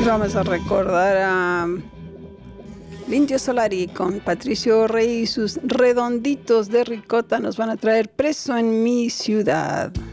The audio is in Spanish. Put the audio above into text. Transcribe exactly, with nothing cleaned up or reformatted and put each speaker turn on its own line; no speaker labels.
vamos a recordar a Indio Solari con Patricio Rey y sus redonditos de ricota. Nos van a traer Preso en mi ciudad.